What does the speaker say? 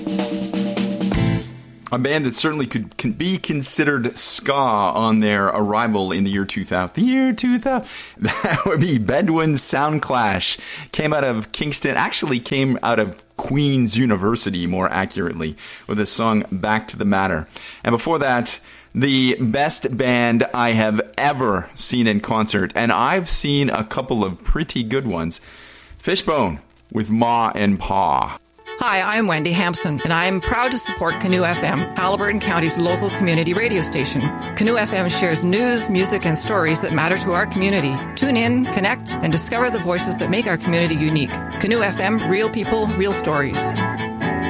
A band that certainly can be considered ska on their arrival in the year 2000. The year 2000. That would be Bedouin Soundclash. Came out of Kingston. Actually came out of Queen's University, more accurately, with the song Back to the Matter. And before that, the best band I have ever seen in concert. And I've seen a couple of pretty good ones. Fishbone with Ma and Pa. Hi, I'm Wendy Hampson, and I am proud to support Canoe FM, Haliburton County's local community radio station. Canoe FM shares news, music, and stories that matter to our community. Tune in, connect, and discover the voices that make our community unique. Canoe FM, real people, real stories.